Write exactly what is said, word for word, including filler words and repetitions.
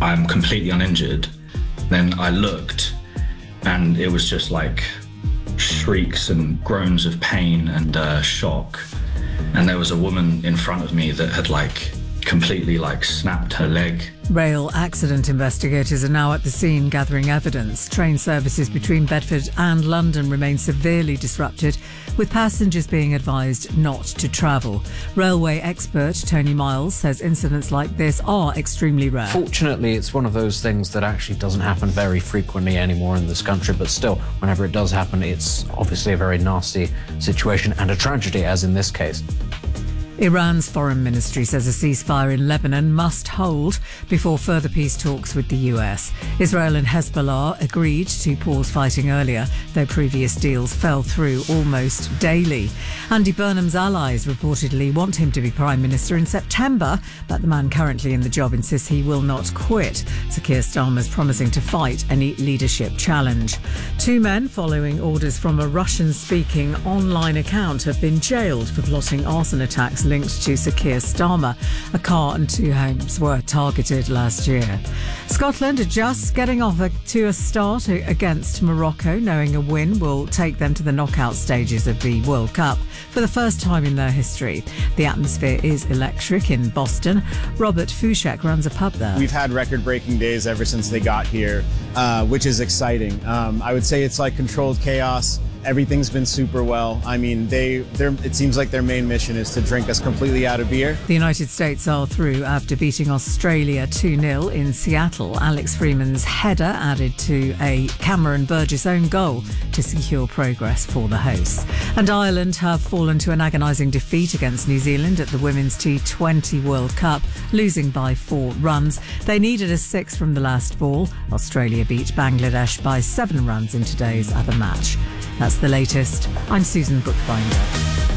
I'm completely uninjured. Then I looked, and it was just like shrieks and groans of pain and uh, shock. And there was a woman in front of me that had like completely like snapped her leg. Rail accident investigators are now at the scene gathering evidence. Train services between Bedford and London remain severely disrupted, with passengers being advised not to travel. Railway expert Tony Miles says incidents like this are extremely rare. Fortunately, it's one of those things that actually doesn't happen very frequently anymore in this country, but still, whenever it does happen, it's obviously a very nasty situation and a tragedy, as in this case. Iran's foreign ministry says a ceasefire in Lebanon must hold before further peace talks with the U S. Israel and Hezbollah agreed to pause fighting earlier, though previous deals fell through almost daily. Andy Burnham's allies reportedly want him to be Prime Minister in September, but the man currently in the job insists he will not quit. Sir Keir Starmer's promising to fight any leadership challenge. Two men following orders from a Russian-speaking online account have been jailed for plotting arson attacks linked to Sir Keir Starmer. A car and two homes were targeted last year. Scotland are just getting off a, to a start against Morocco, knowing a win will take them to the knockout stages of the World Cup for the first time in their history. The atmosphere is electric in Boston. Robert Fushek runs a pub there. We've had record-breaking days ever since they got here, uh, which is exciting. Um, I would say it's like controlled chaos. Everything's been super well. I mean, they, they're, it seems like their main mission is to drink us completely out of beer. The United States are through after beating Australia two nil in Seattle. Alex Freeman's header added to a Cameron Burgess own goal to secure progress for the hosts. And Ireland have fallen to an agonising defeat against New Zealand at the Women's T twenty World Cup, losing by four runs. They needed a six from the last ball. Australia beat Bangladesh by seven runs in today's other match. That's the latest. I'm Susan Bookbinder.